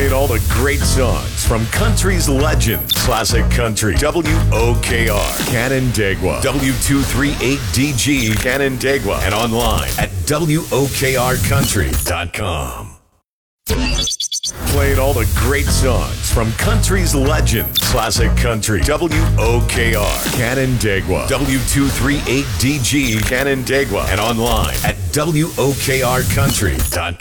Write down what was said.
Playing all the great songs from country's legends. Classic Country. WOKR. Canandaigua. W238DG Canandaigua. And online at WOKRCountry.com. Playing all the great songs from country's legends. Classic Country. WOKR. Canandaigua. W238DG Canandaigua. And online at WOKRCountry.com.